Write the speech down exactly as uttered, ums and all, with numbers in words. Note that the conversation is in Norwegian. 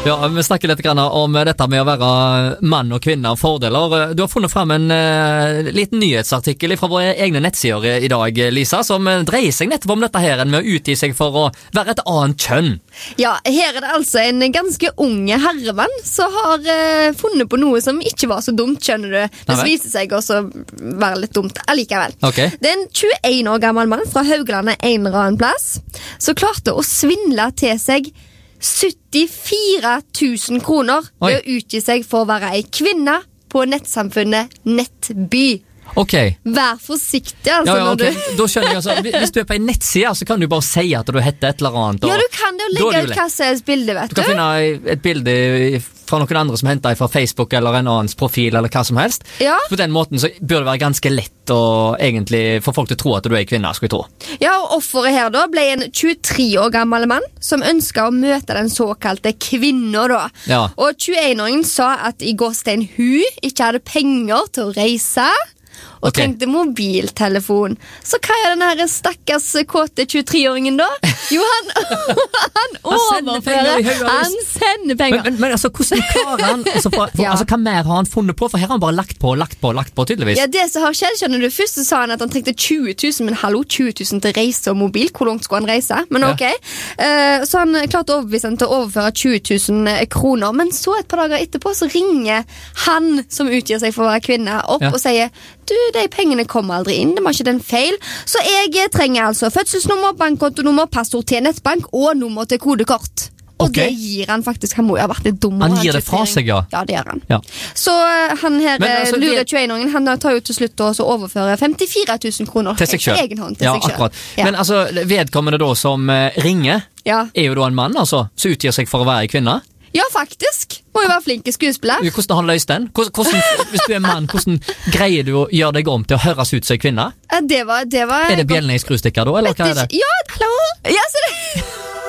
Ja, vi snakker litt grann om dette med å være mann og kvinne og fordeler. Du har funnet frem en uh, liten nyhetsartikkel fra våre egne nettsider i dag, Lisa, som dreier seg nettopp om dette her med å utgi seg for å være et annet kjønn. Ja, her er det altså en ganske unge herremann som har uh, funnet på noe som ikke var så dumt, skjønner du. Det viser seg også være litt dumt allikevel. Okay. Det er en tjueen år gammel mann fra Hauglandet en eller annen plass som klarte å svindle til seg syttifire tusen kroner Oi. ved å utgi seg for å være ei kvinne på nettsamfunnet Nettby. Ok. Vær forsiktig, altså. Ja, ja, okay. Når du... Da skjønner jeg, altså, hvis du er på en nettside, så kan du bare si at du heter et eller annet. Og... Ja, du kan det, og legge ut hva som helst bilde, vet du. Du kan finne et bilde fra noen andre som henter fra Facebook eller en annens profil eller hva som helst. Ja. På den måten så bør det være ganske lett å egentlig få folk til å tro at du er kvinne, skulle jeg tro. Ja, og offeret her da ble en tjuetre år gammel mann som ønsket å møte den såkalte kvinna da. Ja. Og tjueen-åringen sa at i gåstein hun ikke hadde penger til å reise, og okay. trengte mobiltelefon. Så hva er denne her stakkars kåte tjuetre-åringen da? Jo, han, han overfører. Han sender penger. Men, men, men altså, hvordan klarer han? Altså, for, for, ja. altså, hva mer har han funnet på? For her har han bare lagt på, lagt på, lagt på, tydeligvis. Ja, det som har skjedd, skjønner du. Først så sa han at han trengte tjue tusen, men hallo, tjue tusen til reise og mobil. Hvor langt skulle han reise? Men ok. Ja. Uh, så han klarte å overbevise han til å overføre tjue tusen kroner. Men så et par dager etterpå så ringer han som utgir seg for å være kvinne opp ja. og sier du, de pengene kommer aldri inn, det var ikke den feil. Så jeg trenger altså fødselsnummer, bankkontonummer, passord til nettbank og nummer til kodekort. Og okay. det gir han faktisk, han må jo ha vært litt dum. Han gir det fra seg, ja. Ja, det gjør han. Ja. Så han her altså, lurer det... tjueen-åringen, han tar jo til slutt og overfører femtifire tusen kroner til seg selv. Egen hånd til ja, seg selv. Akkurat. Ja. Men altså, vedkommende da som uh, ringer, ja. er jo da en mann, altså, som utgir seg for å være kvinne. Ja, faktisk. Må jo være flink skuespiller. Hvordan har han løst den? Hvordan, hvordan, hvis du er mann, hvordan greier du å gjøre deg om til å høres ut som kvinne? Det var, det var... Er det bjellene i skrustikker da, eller hva er det? Ja, hallo! Ja, så det...